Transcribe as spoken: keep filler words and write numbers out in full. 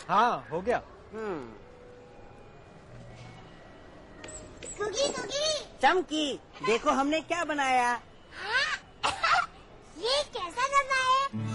हाँ हो गया। हम्म। गुगी गुगी। चमकी, देखो हमने क्या बनाया। हाँ? ये कैसा